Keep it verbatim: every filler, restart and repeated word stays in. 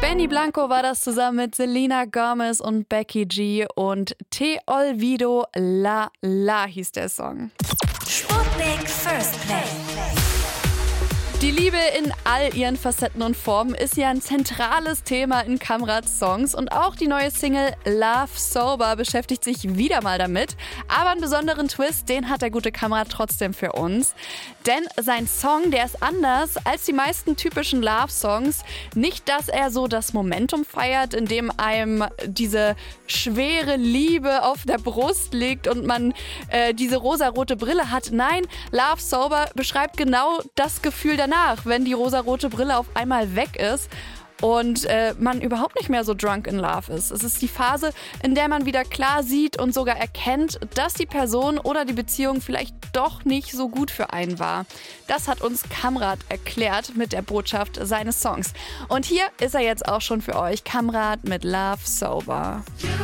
Benny Blanco war das zusammen mit Selena Gomez und Becky G und Te Olvido La La hieß der Song. Sputnik First Play. Die Liebe in all ihren Facetten und Formen ist ja ein zentrales Thema in Kamrads Songs und auch die neue Single Love Sober beschäftigt sich wieder mal damit. Aber einen besonderen Twist, den hat der gute Kamrad trotzdem für uns. Denn sein Song, der ist anders als die meisten typischen Love-Songs. Nicht, dass er so das Momentum feiert, in dem einem diese schwere Liebe auf der Brust liegt und man äh, diese rosarote Brille hat. Nein, Love Sober beschreibt genau das Gefühl danach, wenn die rosarote Brille auf einmal weg ist und äh, man überhaupt nicht mehr so drunk in love ist. Es ist die Phase, in der man wieder klar sieht und sogar erkennt, dass die Person oder die Beziehung vielleicht doch nicht so gut für einen war. Das hat uns Kamrad erklärt mit der Botschaft seines Songs. Und hier ist er jetzt auch schon für euch, Kamrad mit Love Sober.